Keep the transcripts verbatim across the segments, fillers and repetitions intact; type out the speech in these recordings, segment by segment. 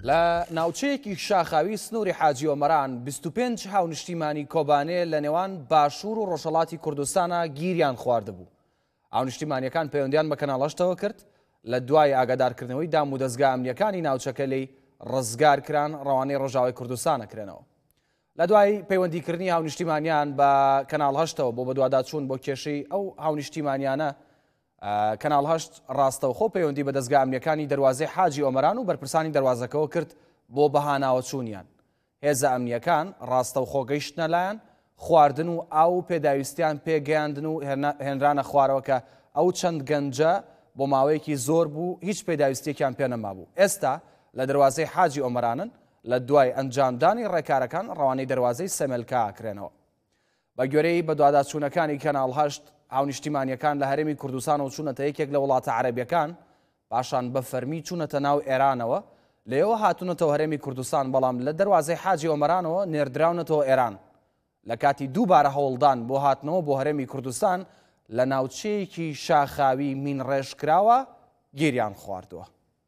لە ناوچەیەکی شاخاوی سنووری حاجی ئۆمەران بیست و پێنج هاونیشتیمانی کۆبانێ لە نێوان باشوور و ڕۆژهەڵاتی کوردستانە گیریان خواردبوو. هاونیشتیمانیەکان پەیوەندیان بە کەناڵ هەشتەوە کرد لە دوای ئاگادارکردنەوەی دام و دەستگا ئەمنیەکانی ناوچەکە لێی ڕزگار کران ڕەوانەی ڕۆژاوای کوردستانەکرێنەوە. لە دوای پەیوەندیکردنی هاونیشتیمانیان بە کەناڵ هەشتەوە بۆ بەدواداچوون بۆ کێشەی ئەو هاونیشتیمانیانە، کەناڵ هەشت ڕاستەوخۆ پەیوەندی بە دەستگا ئەمنیەکانی دەواازەی حاجی ئۆمەران و بەرپرسانی دەواازەکەەوە کرد بۆ بەهاناوە چوونیان. هێزە ئەمنیەکان ڕاستەوخۆ گەیشتنە لایەن خواردن و ئاو پێداویستیان پێگەیاندن و هێنرانە خوارەوە کە ئەو چەند گەنجە بۆ ماوەیەکی زۆر بوو هیچ پێداویستێکیان پێ نەمابوو. ئێستا لە دەواازەی حاجی ئۆمەرانن لە دوای ئەنجامدانی ڕێکارەکان ڕەوانەی دەواازەی سەمێلکا ئاکرێنەوە. بە گوێرەی بە دوواداچوونەکانی کەناڵ هەشت هاونیشتیمانیەکان لە هەرێمی کوردستان و چوونەتە یەکێک لە وڵاتە عەرەبیەکان، پاشان بە فەرمی چوونەتە ناو ئێرانەوە، لێەوە هاتوونەتەوە هەرێمی کوردستان، بەڵام لە دەواازەی حاجی ئۆمەرانەوە نێردراونەتەوە ئێران. لە کاتی دووبارە هەوڵدان بۆ هاتنەوە بۆ هەرێمی کوردستان لە ناوچەیەکی شاخاوی مین ڕێژکراوە گیریان خواردووە.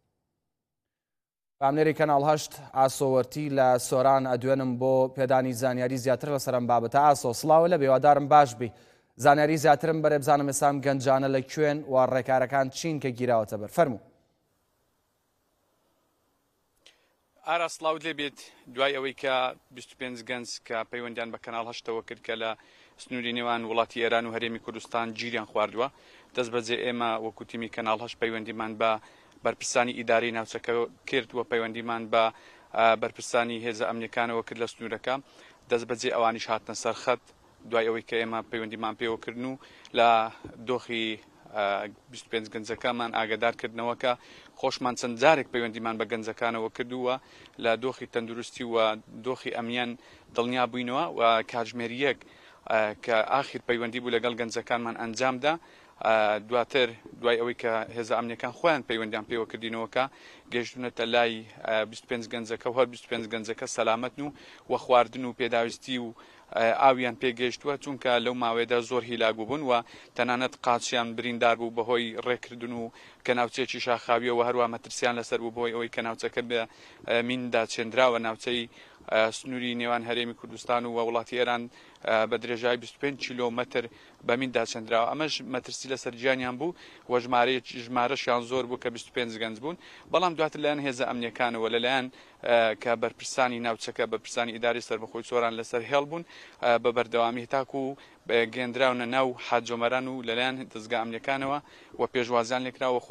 کامنێری کەناڵ هەشت ئاسۆوەرتی لە سۆران ئەدوێنم بۆ پێدانی زانیاری زیاتر لەسەر ئەم بابەتە. ئاسۆ سڵاوە لە بێوادارم باش بی. زانیاری زیاترم بەرەبزانم ئێسام گەنجانە لە کوێن و ڕێکارەکان چین کە گیراوەتە بەر. فەرموو. ئارا سڵاو لێ بێت دوای ئەوەی کە بیست و پێنج گەنج کە پەیوەندیان بە کەناڵ هەشتەوە کرد کە لە سنووری نێوان وڵاتی ئێران و هەرێمی کوردستان گیریان خواردووە، دەست بەجێ ئێمە وەکو تیمی کەناڵ هەشت پەیوەندیمان بە بەرپرسانی ئیداری ناوچەکە کرد و پەیوەندیمان بە بەرپرسانی هێزە ئەمنیەکانەوە کرد لە سنوورەکە. دەست بەجێ ئەوانیش هاتنە سەرخەت دوای ئەوەی کە ئێمە پەیوەندیمان پێوەکردن و لە دۆخی بیست و پێنج گەنجەکەمان ئاگادارکردنەوە کە خۆشمان چەند جارێک پەیوەندیمان بە گەنجەکانەوە کردووە لە دۆخی تەندروستی و دۆخی ئەمنیان دڵنیا بووینەوە و کاتژمێریەک کە ئاخر پەیوەندی بوو لەگەڵ گەنجەکانمان ئەنجامدا. دواتر دوای ئەوەی کە هێزە ئەمنیەکان خۆیان پەیوەندیان پێوە کردینەوە گەیشتونەتە لای بیست و پێنج گەنجەکە و هەر بیست و پێنج گەنجەکە سەلامەتن و وە خواردن و پێداویستی و ئاویان پێگەیشتووە، چونکە لەو ماوەیەدا زۆر هیلاگو بوون و تەنانەت قاچیان بریندار بوو بەهۆی ڕێکردن و کە ناوچەیەکی شاخاویەوە، هەروە مەترسیان لەسەر بوو بۆی ئەوەی کە ناوچەکە بە میندا چێنراوە ناوچەی سنووری نێوان هەرێمی کوردستان و وڵاتی ئێران بە درێژای بیست و پێنج کیلۆمەتر بە میندا چێنراوە. ئەمەش مەترسی لەسەر گیانیان بوو و ژمارەیەکی ژمارەشیان زۆر بوو کە بیست و پێنج گەنج بوون. بەڵام دواتر لەلایەن هێزە ئەمنیەکانەوە لەلایەن کە بەرپرسانی ناوچەکە بەرپرسانی ئیداری سەربەخۆی سۆران لەسەر هێڵ بوون بە بەردەوامی تاکو و گەێنراونە ناو حاجی ئۆمەران و لەلایەن دەستگا ئەمنیەکانەوە و پێشوازیان لێکراوە